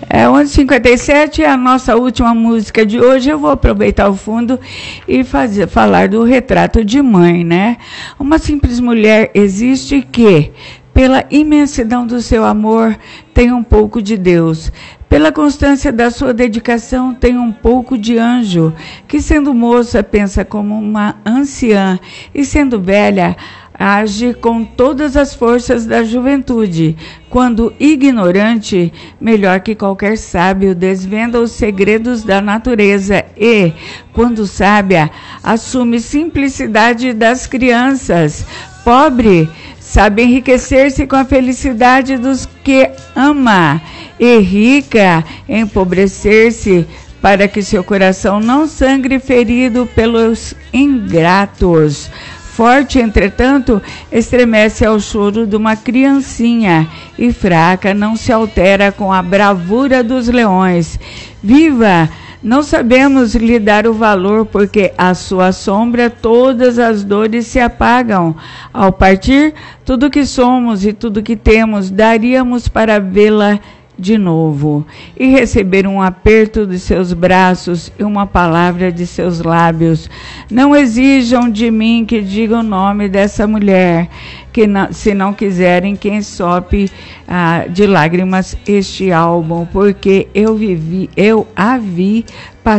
É 11h57, é a nossa última música de hoje. Eu vou aproveitar o fundo e falar do retrato de mãe, né? Uma simples mulher existe que, pela imensidão do seu amor, tem um pouco de Deus. Pela constância da sua dedicação, tem um pouco de anjo, que sendo moça pensa como uma anciã e sendo velha, age com todas as forças da juventude. Quando ignorante, melhor que qualquer sábio, desvenda os segredos da natureza e, quando sábia, assume simplicidade das crianças. Pobre, sabe enriquecer-se com a felicidade dos que ama, e rica, empobrecer-se para que seu coração não sangre ferido pelos ingratos. Forte, entretanto, estremece ao choro de uma criancinha, e fraca não se altera com a bravura dos leões. Viva! Não sabemos lhe dar o valor, porque à sua sombra todas as dores se apagam. Ao partir, tudo que somos e tudo que temos, daríamos para vê-la de novo e receber um aperto de seus braços e uma palavra de seus lábios. Não exijam de mim que diga o nome dessa mulher, que se não quiserem que ensope de lágrimas este álbum, porque eu a vi